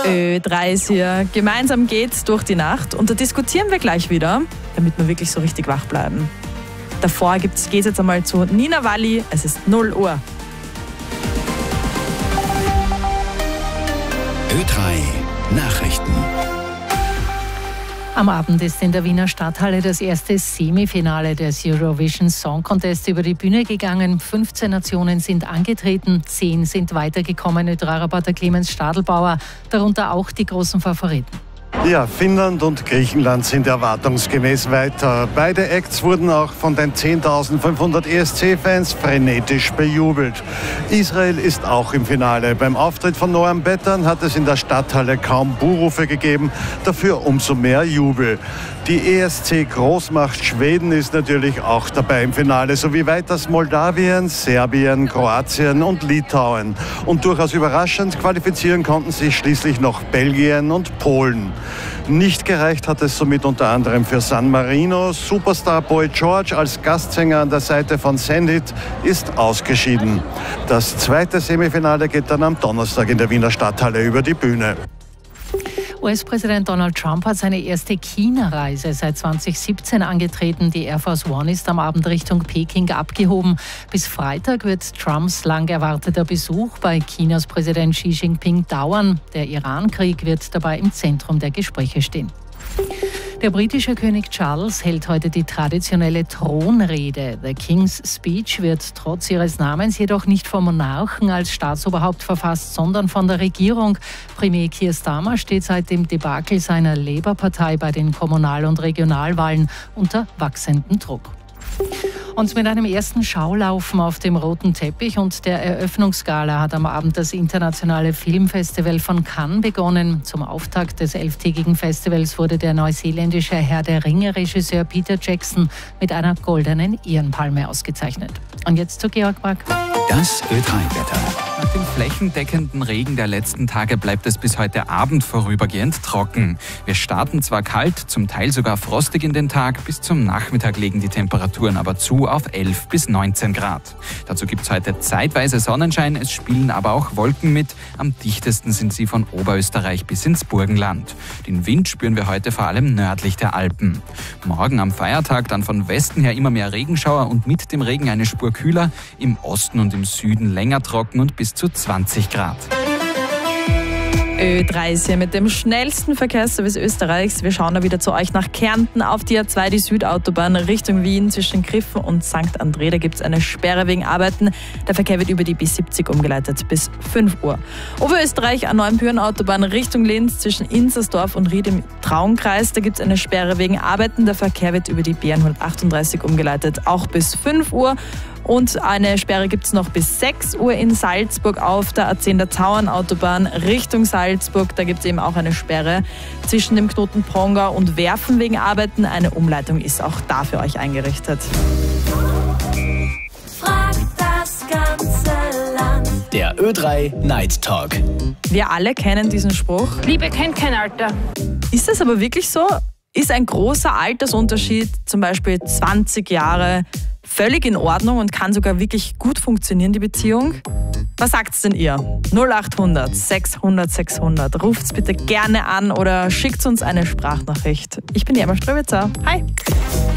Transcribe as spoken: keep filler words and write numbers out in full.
Ö drei ist hier. Gemeinsam geht's durch die Nacht und da diskutieren wir gleich wieder, damit wir wirklich so richtig wach bleiben. Davor geht's jetzt einmal zu Nina Walli. Es ist null Uhr. Ö drei Nachrichten. Am Abend ist in der Wiener Stadthalle das erste Semifinale des Eurovision Song Contest über die Bühne gegangen. fünfzehn Nationen sind angetreten, zehn sind weitergekommen. Ö drei-Reporter Clemens Stadelbauer, darunter auch die großen Favoriten. Ja, Finnland und Griechenland sind erwartungsgemäß weiter. Beide Acts wurden auch von den zehntausendfünfhundert E S C-Fans frenetisch bejubelt. Israel ist auch im Finale. Beim Auftritt von Noam Bettern hat es in der Stadthalle kaum Buhrufe gegeben, dafür umso mehr Jubel. Die E S C-Großmacht Schweden ist natürlich auch dabei im Finale, sowie weiters Moldawien, Serbien, Kroatien und Litauen. Und durchaus überraschend qualifizieren konnten sich schließlich noch Belgien und Polen. Nicht gereicht hat es somit unter anderem für San Marino. Superstar Boy George als Gastsänger an der Seite von Sendit ist ausgeschieden. Das zweite Semifinale geht dann am Donnerstag in der Wiener Stadthalle über die Bühne. U S-Präsident Donald Trump hat seine erste China-Reise seit zweitausendsiebzehn angetreten. Die Air Force One ist am Abend Richtung Peking abgehoben. Bis Freitag wird Trumps lang erwarteter Besuch bei Chinas Präsident Xi Jinping dauern. Der Iran-Krieg wird dabei im Zentrum der Gespräche stehen. Der britische König Charles hält heute die traditionelle Thronrede. The King's Speech wird trotz ihres Namens jedoch nicht vom Monarchen als Staatsoberhaupt verfasst, sondern von der Regierung. Premier Keir Starmer steht seit dem Debakel seiner Labour-Partei bei den Kommunal- und Regionalwahlen unter wachsendem Druck. Und mit einem ersten Schaulaufen auf dem roten Teppich und der Eröffnungsgala hat am Abend das internationale Filmfestival von Cannes begonnen. Zum Auftakt des elftägigen Festivals wurde der neuseeländische Herr der Ringe-Regisseur Peter Jackson mit einer goldenen Ehrenpalme ausgezeichnet. Und jetzt zu Georg Brack. Das Ö drei-Wetter. Nach dem flächendeckenden Regen der letzten Tage bleibt es bis heute Abend vorübergehend trocken. Wir starten zwar kalt, zum Teil sogar frostig in den Tag, bis zum Nachmittag legen die Temperaturen aber zu auf elf bis neunzehn Grad. Dazu gibt es heute zeitweise Sonnenschein, es spielen aber auch Wolken mit. Am dichtesten sind sie von Oberösterreich bis ins Burgenland. Den Wind spüren wir heute vor allem nördlich der Alpen. Morgen am Feiertag dann von Westen her immer mehr Regenschauer und mit dem Regen eine Spur kühler, im Osten und im Süden länger trocken und bis zu zwanzig Grad. Ö drei ist hier mit dem schnellsten Verkehrsservice Österreichs. Wir schauen da wieder zu euch nach Kärnten auf die A zwei, die Südautobahn Richtung Wien zwischen Griffen und Sankt André. Da gibt es eine Sperre wegen Arbeiten. Der Verkehr wird über die B siebzig umgeleitet bis fünf Uhr. Oberösterreich A neun Büren-Autobahn Richtung Linz zwischen Inzersdorf und Ried im Traunkreis. Da gibt es eine Sperre wegen Arbeiten. Der Verkehr wird über die B hundertachtunddreißig umgeleitet, auch bis fünf Uhr. Und eine Sperre gibt es noch bis sechs Uhr in Salzburg auf der A zehn der Tauernautobahn Richtung Salzburg. Da gibt es eben auch eine Sperre zwischen dem Knoten Prongau und Werfen wegen Arbeiten. Eine Umleitung ist auch da für euch eingerichtet. Frag das ganze Land. Der Ö drei Night Talk. Wir alle kennen diesen Spruch. Liebe kennt kein Alter. Ist das aber wirklich so? Ist ein großer Altersunterschied, zum Beispiel zwanzig Jahre, völlig in Ordnung und kann sogar wirklich gut funktionieren, die Beziehung? Was sagt's denn ihr? null achthundert sechshundert sechshundert. Ruft's bitte gerne an oder schickt uns eine Sprachnachricht. Ich bin die Emma Ströbitzer. Hi!